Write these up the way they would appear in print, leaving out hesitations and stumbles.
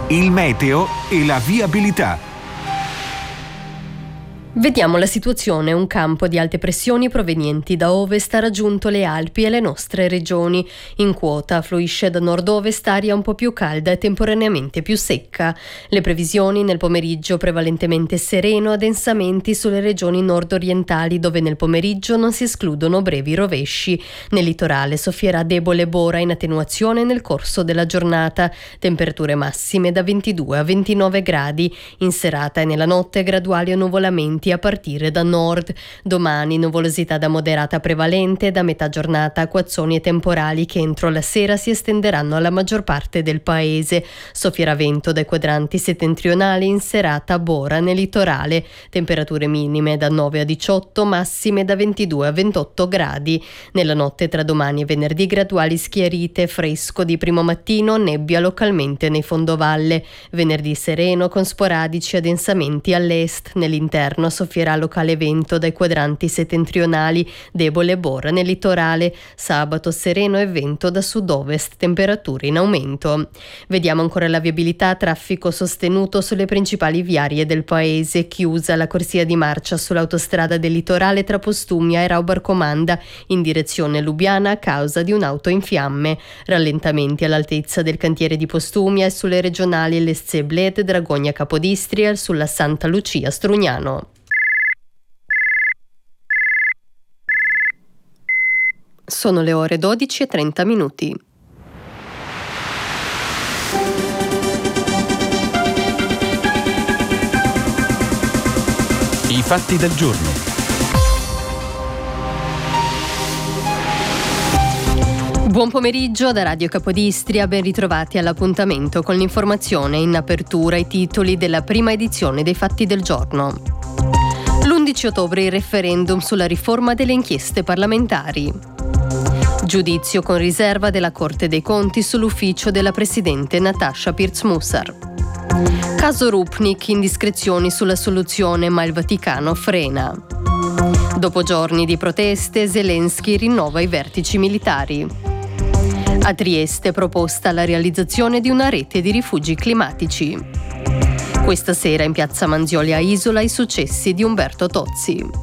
il meteo e la viabilità. Vediamo la situazione. Un campo di alte pressioni provenienti da ovest ha raggiunto le Alpi e le nostre regioni. In quota fluisce da nord-ovest aria un po' più calda e temporaneamente più secca. Le previsioni: nel pomeriggio prevalentemente sereno, addensamenti sulle regioni nord-orientali, dove nel pomeriggio non si escludono brevi rovesci. Nel litorale soffierà debole bora in attenuazione nel corso della giornata. Temperature massime da 22 a 29 gradi. In serata e nella notte graduali annuvolamenti a partire da nord. Domani nuvolosità da moderata prevalente, da metà giornata acquazzoni e temporali che entro la sera si estenderanno alla maggior parte del paese. Soffierà vento dai quadranti settentrionali, in serata bora nel litorale. Temperature minime da 9 a 18, massime da 22 a 28 gradi. Nella notte tra domani e venerdì graduali schiarite, fresco di primo mattino, nebbia localmente nei fondovalle. Venerdì sereno con sporadici addensamenti all'est. Nell'interno soffierà locale vento dai quadranti settentrionali, debole bora nel litorale. Sabato sereno e vento da sud-ovest, temperature in aumento. Vediamo ancora la viabilità: traffico sostenuto sulle principali viarie del paese, chiusa la corsia di marcia sull'autostrada del litorale tra Postumia e Raubarcomanda in direzione Lubiana a causa di un'auto in fiamme. Rallentamenti all'altezza del cantiere di Postumia e sulle regionali Lesce-Bled, Dragonia Capodistria e sulla Santa Lucia Strugnano. Sono le ore 12:30. I fatti del giorno. Buon pomeriggio da Radio Capodistria, ben ritrovati all'appuntamento con l'informazione. In apertura i titoli della prima edizione dei fatti del giorno. L'11 ottobre il referendum sulla riforma delle inchieste parlamentari. Giudizio con riserva della Corte dei Conti sull'ufficio della Presidente Natasha Pirc-Musar. Caso Rupnik, indiscrezioni sulla soluzione ma il Vaticano frena. Dopo giorni di proteste, Zelensky rinnova i vertici militari. A Trieste proposta la realizzazione di una rete di rifugi climatici. Questa sera in piazza Manzioli a Isola i successi di Umberto Tozzi.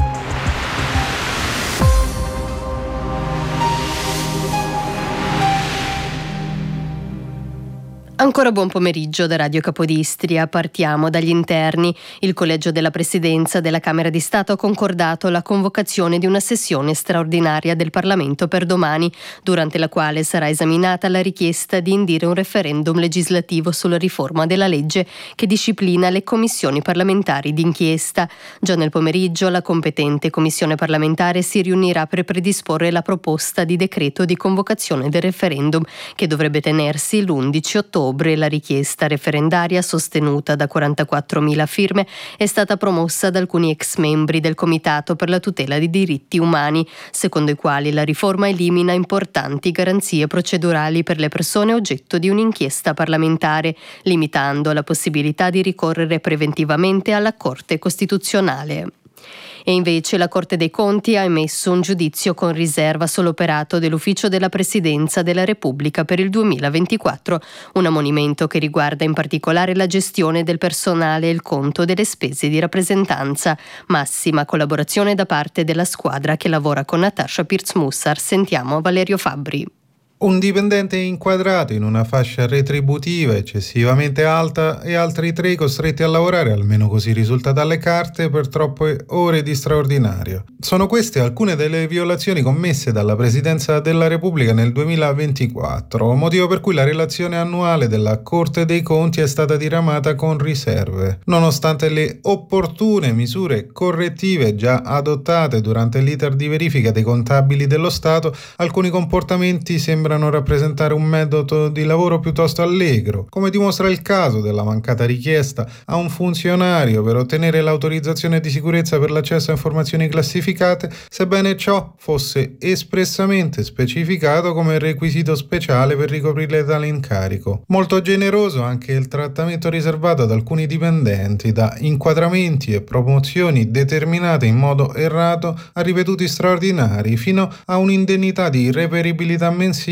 Ancora buon pomeriggio da Radio Capodistria. Partiamo dagli interni. Il Collegio della Presidenza della Camera di Stato ha concordato la convocazione di una sessione straordinaria del Parlamento per domani, durante la quale sarà esaminata la richiesta di indire un referendum legislativo sulla riforma della legge che disciplina le commissioni parlamentari d'inchiesta. Già nel pomeriggio la competente commissione parlamentare si riunirà per predisporre la proposta di decreto di convocazione del referendum, che dovrebbe tenersi l'11 ottobre. La richiesta referendaria, sostenuta da 44.000 firme, è stata promossa da alcuni ex membri del Comitato per la tutela dei diritti umani, secondo i quali la riforma elimina importanti garanzie procedurali per le persone oggetto di un'inchiesta parlamentare, limitando la possibilità di ricorrere preventivamente alla Corte Costituzionale. E invece la Corte dei Conti ha emesso un giudizio con riserva sull'operato dell'Ufficio della Presidenza della Repubblica per il 2024, un ammonimento che riguarda in particolare la gestione del personale e il conto delle spese di rappresentanza. Massima collaborazione da parte della squadra che lavora con Natasha Pirc-Musar. Sentiamo Valerio Fabbri. Un dipendente inquadrato in una fascia retributiva eccessivamente alta e altri 3 costretti a lavorare, almeno così risulta dalle carte, per troppe ore di straordinario. Sono queste alcune delle violazioni commesse dalla Presidenza della Repubblica nel 2024, motivo per cui la relazione annuale della Corte dei Conti è stata diramata con riserve. Nonostante le opportune misure correttive già adottate durante l'iter di verifica dei contabili dello Stato, alcuni comportamenti sembrano rappresentare un metodo di lavoro piuttosto allegro, come dimostra il caso della mancata richiesta a un funzionario per ottenere l'autorizzazione di sicurezza per l'accesso a informazioni classificate, sebbene ciò fosse espressamente specificato come requisito speciale per ricoprire tale incarico. Molto generoso anche il trattamento riservato ad alcuni dipendenti da inquadramenti e promozioni determinate in modo errato a ripetuti straordinari, fino a un'indennità di reperibilità mensile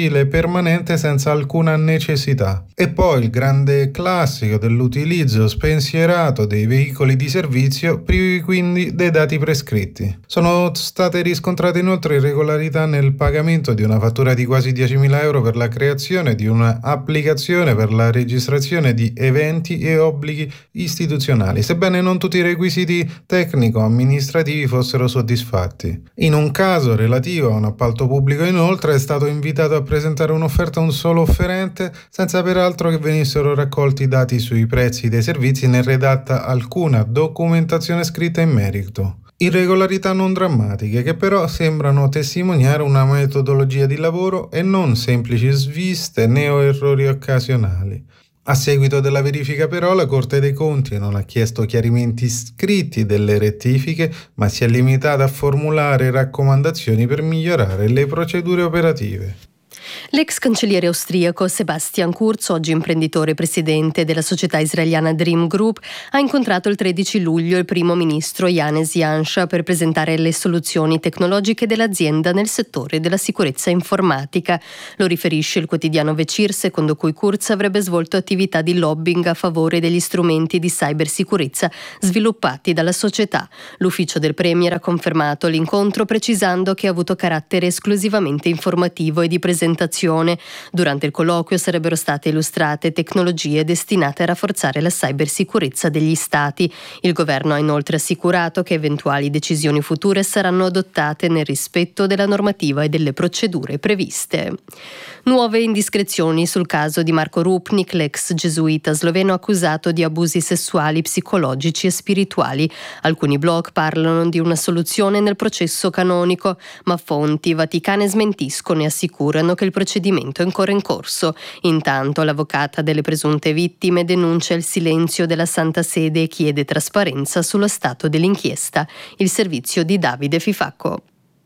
utile e permanente senza alcuna necessità. E poi il grande classico dell'utilizzo spensierato dei veicoli di servizio, privi quindi dei dati prescritti. Sono state riscontrate inoltre irregolarità nel pagamento di una fattura di quasi 10.000 euro per la creazione di una applicazione per la registrazione di eventi e obblighi istituzionali, sebbene non tutti i requisiti tecnico-amministrativi fossero soddisfatti. In un caso relativo a un appalto pubblico, inoltre, è stato invitato a presentare un'offerta a un solo offerente, senza peraltro che venissero raccolti dati sui prezzi dei servizi né redatta alcuna documentazione scritta in merito. Irregolarità non drammatiche che però sembrano testimoniare una metodologia di lavoro e non semplici sviste né errori occasionali. A seguito della verifica però la Corte dei Conti non ha chiesto chiarimenti scritti delle rettifiche, ma si è limitata a formulare raccomandazioni per migliorare le procedure operative. L'ex cancelliere austriaco Sebastian Kurz, oggi imprenditore e presidente della società israeliana Dream Group, ha incontrato il 13 luglio il primo ministro Yanes Yansha per presentare le soluzioni tecnologiche dell'azienda nel settore della sicurezza informatica. Lo riferisce il quotidiano Vecir, secondo cui Kurz avrebbe svolto attività di lobbying a favore degli strumenti di cybersicurezza sviluppati dalla società. L'ufficio del Premier ha confermato l'incontro, precisando che ha avuto carattere esclusivamente informativo e di presentazione. Durante il colloquio sarebbero state illustrate tecnologie destinate a rafforzare la cybersicurezza degli Stati. Il governo ha inoltre assicurato che eventuali decisioni future saranno adottate nel rispetto della normativa e delle procedure previste. Nuove indiscrezioni sul caso di Marko Rupnik, l'ex gesuita sloveno accusato di abusi sessuali, psicologici e spirituali. Alcuni blog parlano di una soluzione nel processo canonico, ma fonti vaticane smentiscono e assicurano che il procedimento è ancora in corso. Intanto l'avvocata delle presunte vittime denuncia il silenzio della Santa Sede e chiede trasparenza sullo stato dell'inchiesta. Il servizio di Davide Fifacco.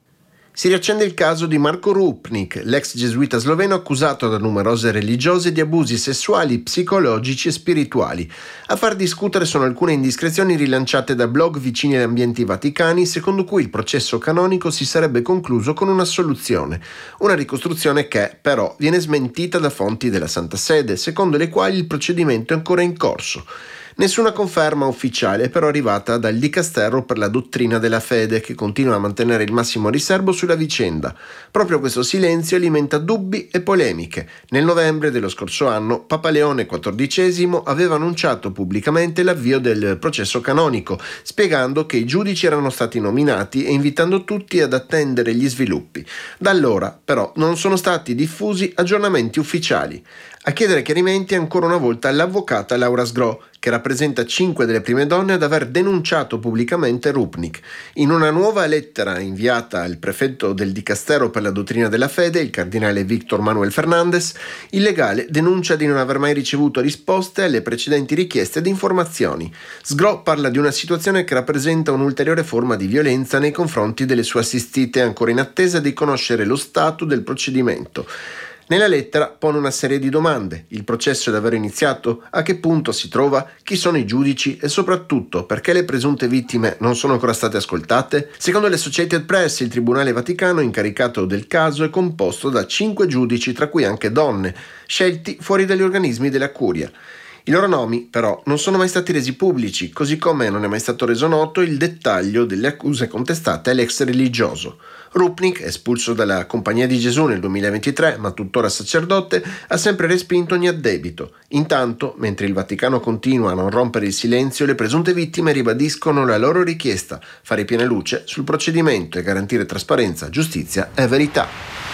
Si riaccende il caso di Marko Rupnik, l'ex gesuita sloveno accusato da numerose religiose di abusi sessuali, psicologici e spirituali. A far discutere sono alcune indiscrezioni rilanciate da blog vicini agli ambienti vaticani, secondo cui il processo canonico si sarebbe concluso con un'assoluzione. Una ricostruzione che, però, viene smentita da fonti della Santa Sede, secondo le quali il procedimento è ancora in corso. Nessuna conferma ufficiale è però arrivata dal Dicastero per la dottrina della fede, che continua a mantenere il massimo riserbo sulla vicenda. Proprio questo silenzio alimenta dubbi e polemiche. Nel novembre dello scorso anno Papa Leone XIV aveva annunciato pubblicamente l'avvio del processo canonico, spiegando che i giudici erano stati nominati e invitando tutti ad attendere gli sviluppi. Da allora, però, non sono stati diffusi aggiornamenti ufficiali. A chiedere chiarimenti ancora una volta l'avvocata Laura Sgro, che rappresenta 5 delle prime donne ad aver denunciato pubblicamente Rupnik. In una nuova lettera inviata al prefetto del Dicastero per la dottrina della fede, il cardinale Víctor Manuel Fernández, il legale denuncia di non aver mai ricevuto risposte alle precedenti richieste di informazioni. Sgro parla di una situazione che rappresenta un'ulteriore forma di violenza nei confronti delle sue assistite, ancora in attesa di conoscere lo stato del procedimento. Nella lettera pone una serie di domande: il processo è davvero iniziato? A che punto si trova? Chi sono i giudici? E soprattutto, perché le presunte vittime non sono ancora state ascoltate? Secondo l'Associated Press, il Tribunale Vaticano incaricato del caso è composto da 5 giudici, tra cui anche donne, scelti fuori dagli organismi della Curia. I loro nomi, però, non sono mai stati resi pubblici, così come non è mai stato reso noto il dettaglio delle accuse contestate all'ex religioso. Rupnik, espulso dalla Compagnia di Gesù nel 2023, ma tuttora sacerdote, ha sempre respinto ogni addebito. Intanto, mentre il Vaticano continua a non rompere il silenzio, le presunte vittime ribadiscono la loro richiesta: fare piena luce sul procedimento e garantire trasparenza, giustizia e verità.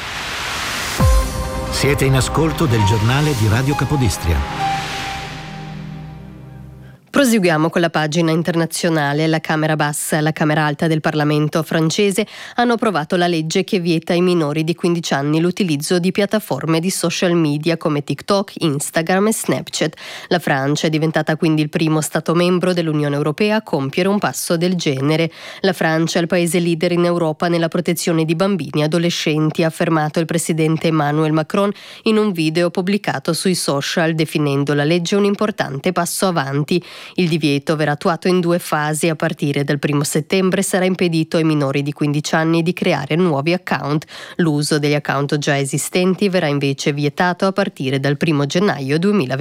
Siete in ascolto del giornale di Radio Capodistria. Proseguiamo con la pagina internazionale. La Camera Bassa e la Camera Alta del Parlamento francese hanno approvato la legge che vieta ai minori di 15 anni l'utilizzo di piattaforme di social media come TikTok, Instagram e Snapchat. La Francia è diventata quindi il primo Stato membro dell'Unione Europea a compiere un passo del genere. La Francia è il paese leader in Europa nella protezione di bambini e adolescenti, ha affermato il presidente Emmanuel Macron in un video pubblicato sui social, definendo la legge un importante passo avanti. Il divieto verrà attuato in 2 fasi. A partire dal 1 settembre sarà impedito ai minori di 15 anni di creare nuovi account. L'uso degli account già esistenti verrà invece vietato a partire dal 1 gennaio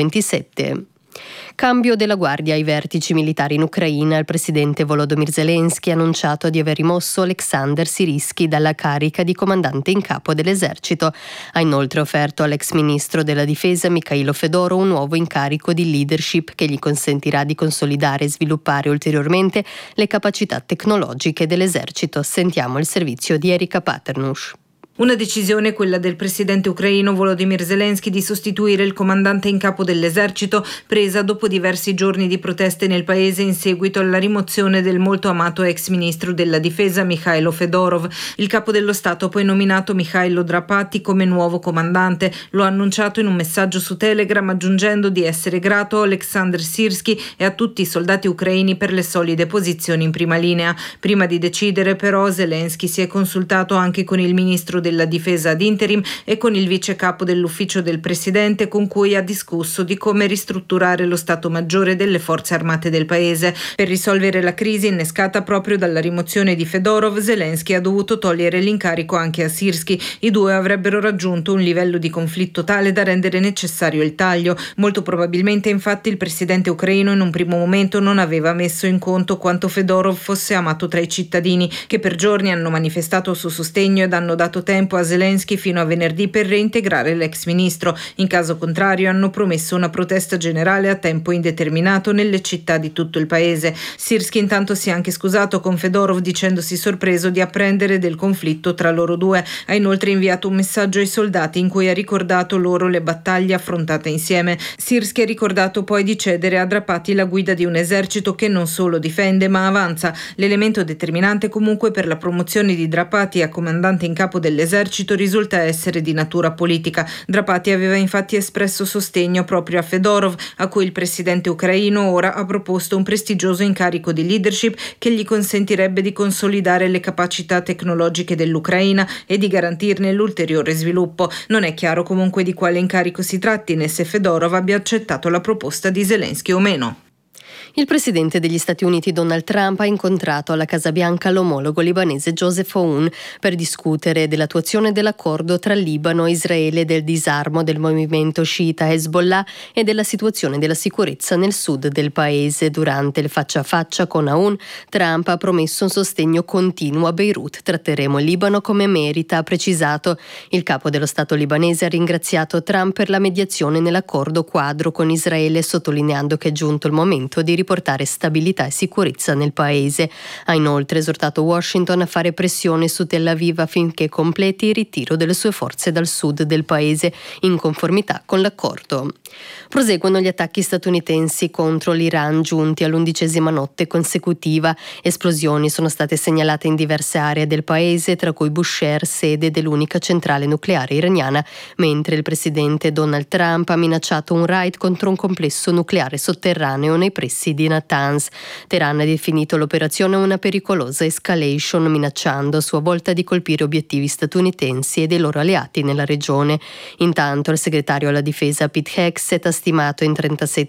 2027. Cambio della guardia ai vertici militari in Ucraina. Il presidente Volodymyr Zelensky ha annunciato di aver rimosso Oleksandr Syrskyi dalla carica di comandante in capo dell'esercito. Ha inoltre offerto all'ex ministro della difesa Mikhailo Fedorov un nuovo incarico di leadership che gli consentirà di consolidare e sviluppare ulteriormente le capacità tecnologiche dell'esercito. Sentiamo il servizio di Erika Paternush. Una decisione, quella del presidente ucraino Volodymyr Zelensky, di sostituire il comandante in capo dell'esercito, presa dopo diversi giorni di proteste nel paese in seguito alla rimozione del molto amato ex ministro della difesa Mikhailo Fedorov. Il capo dello Stato ha poi nominato Mikhailo Drapati come nuovo comandante. Lo ha annunciato in un messaggio su Telegram, aggiungendo di essere grato a Oleksandr Syrskyi e a tutti i soldati ucraini per le solide posizioni in prima linea. Prima di decidere, però, Zelensky si è consultato anche con il ministro della difesa ad interim e con il vice capo dell'ufficio del presidente, con cui ha discusso di come ristrutturare lo Stato Maggiore delle forze armate del paese. Per risolvere la crisi innescata proprio dalla rimozione di Fedorov, Zelensky ha dovuto togliere l'incarico anche a Syrskyi. I due avrebbero raggiunto un livello di conflitto tale da rendere necessario il taglio. Molto probabilmente, infatti, il presidente ucraino in un primo momento non aveva messo in conto quanto Fedorov fosse amato tra i cittadini, che per giorni hanno manifestato il suo sostegno ed hanno dato tempo a Zelensky fino a venerdì per reintegrare l'ex ministro. In caso contrario hanno promesso una protesta generale a tempo indeterminato nelle città di tutto il paese. Syrskyi intanto si è anche scusato con Fedorov, dicendosi sorpreso di apprendere del conflitto tra loro due. Ha inoltre inviato un messaggio ai soldati in cui ha ricordato loro le battaglie affrontate insieme. Syrskyi ha ricordato poi di cedere a Drapati la guida di un esercito che non solo difende ma avanza. L'elemento determinante comunque per la promozione di Drapati a comandante in capo dell'esercito risulta essere di natura politica. Drapati aveva infatti espresso sostegno proprio a Fedorov, a cui il presidente ucraino ora ha proposto un prestigioso incarico di leadership che gli consentirebbe di consolidare le capacità tecnologiche dell'Ucraina e di garantirne l'ulteriore sviluppo. Non è chiaro comunque di quale incarico si tratti, né se Fedorov abbia accettato la proposta di Zelensky o meno. Il presidente degli Stati Uniti Donald Trump ha incontrato alla Casa Bianca l'omologo libanese Joseph Aoun per discutere dell'attuazione dell'accordo tra Libano e Israele, del disarmo del movimento sciita Hezbollah e della situazione della sicurezza nel sud del paese. Durante il faccia a faccia con Aoun, Trump ha promesso un sostegno continuo a Beirut. Tratteremo il Libano come merita, ha precisato. Il capo dello Stato libanese ha ringraziato Trump per la mediazione nell'accordo quadro con Israele, sottolineando che è giunto il momento di riportare stabilità e sicurezza nel paese. Ha inoltre esortato Washington a fare pressione su Tel Aviv affinché completi il ritiro delle sue forze dal sud del paese, in conformità con l'accordo. Proseguono gli attacchi statunitensi contro l'Iran, giunti all'11ª notte consecutiva. Esplosioni sono state segnalate in diverse aree del paese, tra cui Bushehr, sede dell'unica centrale nucleare iraniana, mentre il presidente Donald Trump ha minacciato un raid contro un complesso nucleare sotterraneo nei pressi di Natanz. Teheran ha definito l'operazione una pericolosa escalation, minacciando a sua volta di colpire obiettivi statunitensi e dei loro alleati nella regione. Intanto il segretario alla difesa Pete Hegseth ha stimato in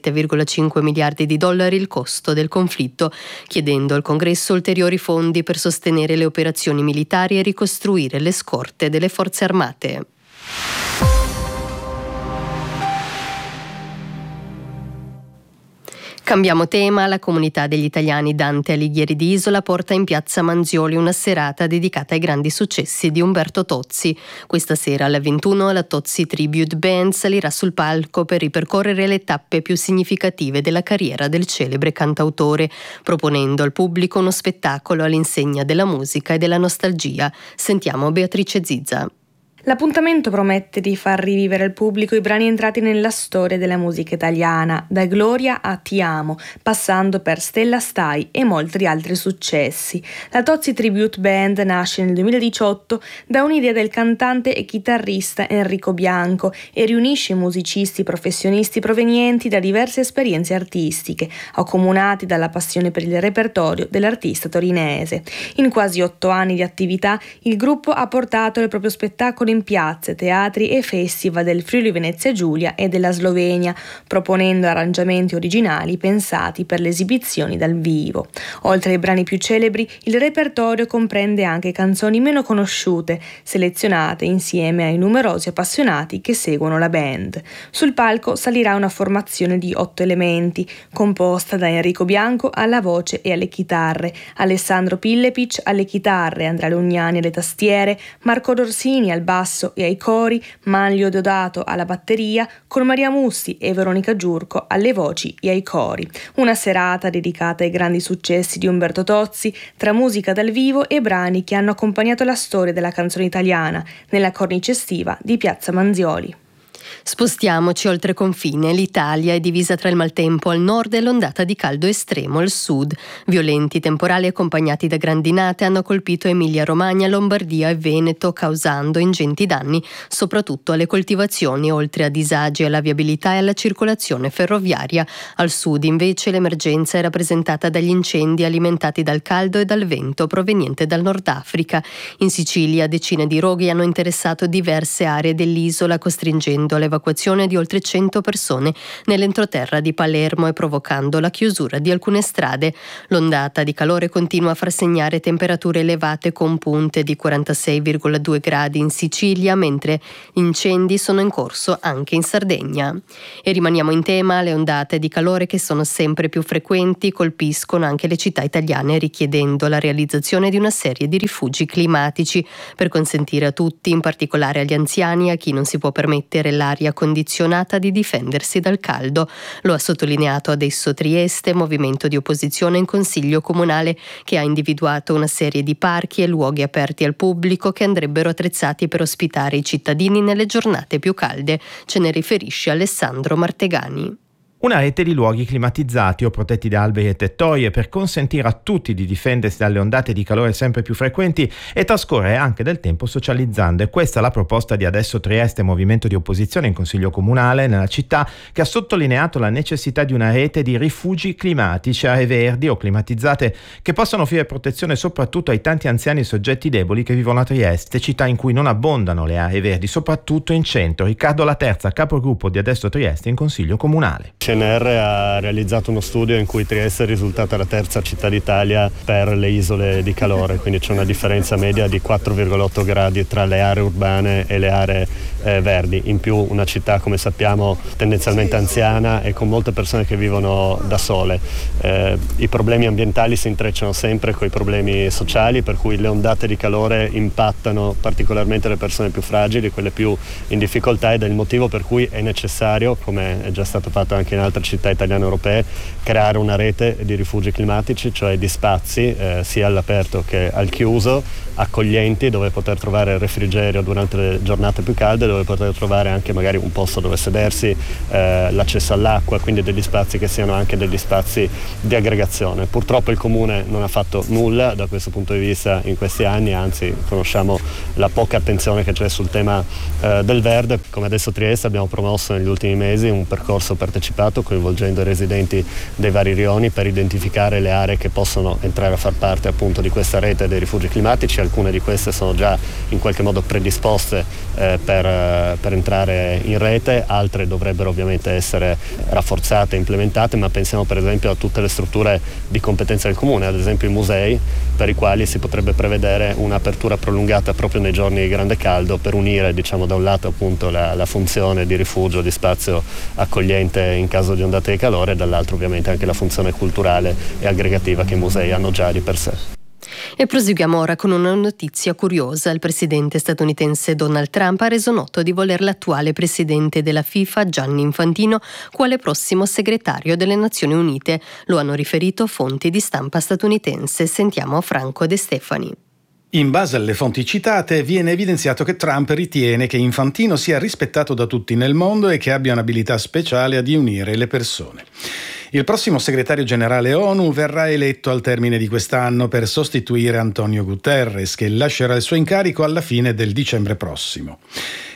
$37,5 miliardi il costo del conflitto, chiedendo al Congresso ulteriori fondi per sostenere le operazioni militari e ricostruire le scorte delle forze armate. Cambiamo tema. La comunità degli italiani Dante Alighieri di Isola porta in piazza Manzioli una serata dedicata ai grandi successi di Umberto Tozzi. Questa sera alle 21 la Tozzi Tribute Band salirà sul palco per ripercorrere le tappe più significative della carriera del celebre cantautore, proponendo al pubblico uno spettacolo all'insegna della musica e della nostalgia. Sentiamo Beatrice Zizza. L'appuntamento promette di far rivivere al pubblico i brani entrati nella storia della musica italiana, da Gloria a Ti amo, passando per Stella Stai e molti altri successi. La Tozzi Tribute Band nasce nel 2018 da un'idea del cantante e chitarrista Enrico Bianco e riunisce musicisti professionisti provenienti da diverse esperienze artistiche, accomunati dalla passione per il repertorio dell'artista torinese. In quasi 8 anni di attività, il gruppo ha portato il proprio spettacolo spettacoli in piazze, teatri e festival del Friuli Venezia Giulia e della Slovenia, proponendo arrangiamenti originali pensati per le esibizioni dal vivo. Oltre ai brani più celebri, il repertorio comprende anche canzoni meno conosciute, selezionate insieme ai numerosi appassionati che seguono la band. Sul palco salirà una formazione di 8 elementi, composta da Enrico Bianco alla voce e alle chitarre, Alessandro Pillepic alle chitarre, Andrea Lugnani alle tastiere, Marco Dorsini al basso e ai cori, Manlio Deodato alla batteria, con Maria Mussi e Veronica Giurco alle voci e ai cori. Una serata dedicata ai grandi successi di Umberto Tozzi, tra musica dal vivo e brani che hanno accompagnato la storia della canzone italiana, nella cornice estiva di Piazza Manzioli. Spostiamoci oltre confine. L'Italia è divisa tra il maltempo al nord e l'ondata di caldo estremo al sud. Violenti temporali accompagnati da grandinate hanno colpito Emilia-Romagna, Lombardia e Veneto, causando ingenti danni soprattutto alle coltivazioni, oltre a disagi alla viabilità e alla circolazione ferroviaria. Al sud invece l'emergenza è rappresentata dagli incendi alimentati dal caldo e dal vento proveniente dal Nord Africa. In Sicilia decine di roghi hanno interessato diverse aree dell'isola, costringendo l'evacuazione di oltre 100 persone nell'entroterra di Palermo e provocando la chiusura di alcune strade. L'ondata di calore continua a far segnare temperature elevate con punte di 46,2 gradi in Sicilia, mentre incendi sono in corso anche in Sardegna. E rimaniamo in tema, le ondate di calore che sono sempre più frequenti colpiscono anche le città italiane, richiedendo la realizzazione di una serie di rifugi climatici per consentire a tutti, in particolare agli anziani e a chi non si può permettere l'aria condizionata, di difendersi dal caldo. Lo ha sottolineato adesso Trieste, movimento di opposizione in Consiglio Comunale, che ha individuato una serie di parchi e luoghi aperti al pubblico che andrebbero attrezzati per ospitare i cittadini nelle giornate più calde. Ce ne riferisce Alessandro Martegani. Una rete di luoghi climatizzati o protetti da alberi e tettoie per consentire a tutti di difendersi dalle ondate di calore sempre più frequenti e trascorrere anche del tempo socializzando. E questa è la proposta di Adesso Trieste, movimento di opposizione in Consiglio Comunale nella città, che ha sottolineato la necessità di una rete di rifugi climatici, aree verdi o climatizzate che possano offrire protezione soprattutto ai tanti anziani e soggetti deboli che vivono a Trieste, città in cui non abbondano le aree verdi, soprattutto in centro. Riccardo Laterza, capogruppo di Adesso Trieste in Consiglio Comunale. CNR ha realizzato uno studio in cui Trieste è risultata la terza città d'Italia per le isole di calore, quindi c'è una differenza media di 4,8 gradi tra le aree urbane e le aree verdi. In più una città, come sappiamo, tendenzialmente anziana e con molte persone che vivono da sole. I problemi ambientali si intrecciano sempre con i problemi sociali, per cui le ondate di calore impattano particolarmente le persone più fragili, quelle più in difficoltà, ed è il motivo per cui è necessario, come è già stato fatto anche in altre città italiane e europee, creare una rete di rifugi climatici, cioè di spazi sia all'aperto che al chiuso, accoglienti, dove poter trovare refrigerio durante le giornate più calde, dove poter trovare anche magari un posto dove sedersi, l'accesso all'acqua, quindi degli spazi che siano anche degli spazi di aggregazione. Purtroppo il Comune non ha fatto nulla da questo punto di vista in questi anni, anzi conosciamo la poca attenzione che c'è sul tema del verde. Come Adesso Trieste abbiamo promosso negli ultimi mesi un percorso partecipato coinvolgendo i residenti dei vari rioni per identificare le aree che possono entrare a far parte appunto di questa rete dei rifugi climatici. Alcune di queste sono già in qualche modo predisposte per entrare in rete, altre dovrebbero ovviamente essere rafforzate e implementate, ma pensiamo per esempio a tutte le strutture di competenza del Comune, ad esempio i musei, per i quali si potrebbe prevedere un'apertura prolungata proprio nei giorni di grande caldo per unire, diciamo, da un lato appunto la funzione di rifugio, di spazio accogliente in caso di ondate di calore, e dall'altro ovviamente anche la funzione culturale e aggregativa che i musei hanno già di per sé. E proseguiamo ora con una notizia curiosa. Il presidente statunitense Donald Trump ha reso noto di voler l'attuale presidente della FIFA, Gianni Infantino, quale prossimo segretario delle Nazioni Unite. Lo hanno riferito fonti di stampa statunitense. Sentiamo Franco De Stefani. In base alle fonti citate, viene evidenziato che Trump ritiene che Infantino sia rispettato da tutti nel mondo e che abbia un'abilità speciale a unire le persone. Il prossimo segretario generale ONU verrà eletto al termine di quest'anno per sostituire Antonio Guterres, che lascerà il suo incarico alla fine del dicembre prossimo.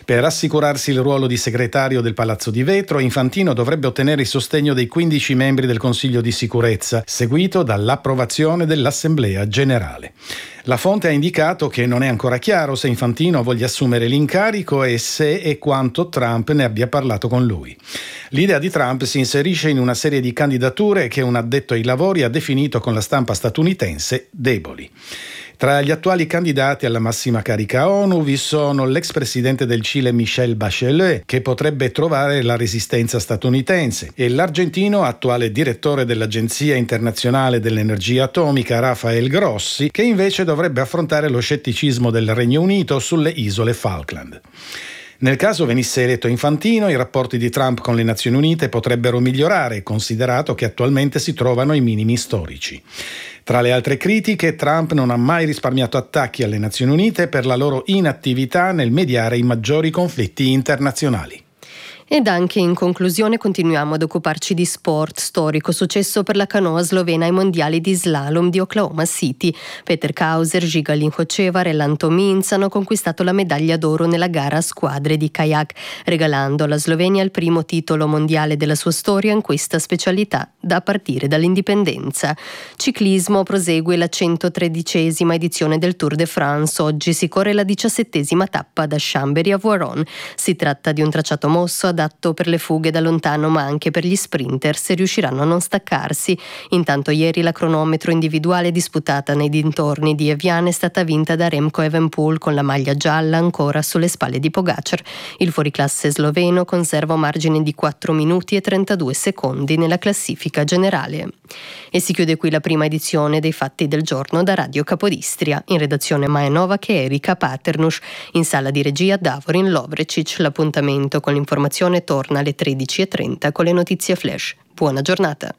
Per assicurarsi il ruolo di segretario del Palazzo di Vetro, Infantino dovrebbe ottenere il sostegno dei 15 membri del Consiglio di sicurezza, seguito dall'approvazione dell'Assemblea generale. La fonte ha indicato che non è ancora chiaro se Infantino voglia assumere l'incarico e se e quanto Trump ne abbia parlato con lui. L'idea di Trump si inserisce in una serie di candidature che un addetto ai lavori ha definito con la stampa statunitense deboli. Tra gli attuali candidati alla massima carica ONU vi sono l'ex presidente del Cile Michelle Bachelet, che potrebbe trovare la resistenza statunitense, e l'argentino attuale direttore dell'Agenzia internazionale dell'energia atomica Rafael Grossi, che invece dovrebbe affrontare lo scetticismo del Regno Unito sulle isole Falkland. Nel caso venisse eletto Infantino, i rapporti di Trump con le Nazioni Unite potrebbero migliorare, considerato che attualmente si trovano ai minimi storici. Tra le altre critiche, Trump non ha mai risparmiato attacchi alle Nazioni Unite per la loro inattività nel mediare i maggiori conflitti internazionali. Ed anche in conclusione continuiamo ad occuparci di sport. Storico successo per la canoa slovena ai mondiali di slalom di Oklahoma City. Peter Kauser, Žiga Linhočevar e Lanto Minc hanno conquistato la medaglia d'oro nella gara a squadre di kayak, regalando alla Slovenia il primo titolo mondiale della sua storia in questa specialità da partire dall'indipendenza. Ciclismo, prosegue la 113esima edizione del Tour de France. Oggi si corre la 17esima tappa da Chambéry a Voiron. Si tratta di un tracciato mosso adatto per le fughe da lontano, ma anche per gli sprinter se riusciranno a non staccarsi. Intanto ieri la cronometro individuale disputata nei dintorni di Evian è stata vinta da Remco Evenepoel con la maglia gialla ancora sulle spalle di Pogačar. Il fuoriclasse sloveno conserva un margine di 4 minuti e 32 secondi nella classifica generale. E si chiude qui la prima edizione dei Fatti del Giorno da Radio Capodistria. In redazione Maja Novak e Erika Paternuš. In sala di regia Davorin Lovrecic. L'appuntamento con l'informazione torna alle 13:30 con le notizie flash. Buona giornata.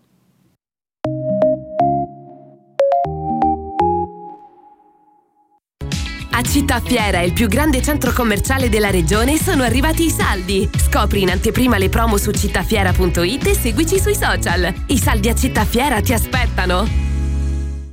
A Città Fiera, il più grande centro commerciale della regione, sono arrivati i saldi. Scopri in anteprima le promo su cittafiera.it e seguici sui social. I saldi a Città Fiera ti aspettano!